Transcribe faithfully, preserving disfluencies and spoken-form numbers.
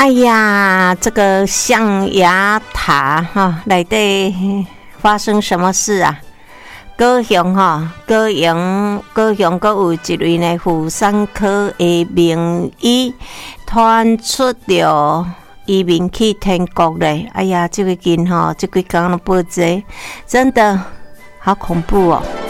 哎呀，这个象牙塔哈，内底发生什么事啊？高雄哈，高雄高雄，阁有一位呢妇产科的名医传出着移民去天国嘞！哎呀，这个人哈，这个刚刚的报纸真的好恐怖哦。